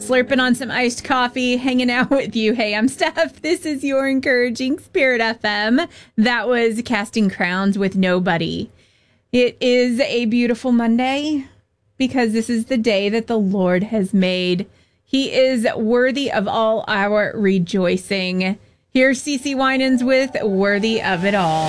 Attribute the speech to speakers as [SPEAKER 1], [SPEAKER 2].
[SPEAKER 1] slurping on some iced coffee, hanging out with you. Hey, I'm Steph. This is your encouraging Spirit FM. That was Casting Crowns with Nobody. It is a beautiful Monday because this is the day that the Lord has made. He is worthy of all our rejoicing. Here's CeCe Winans with Worthy of It All.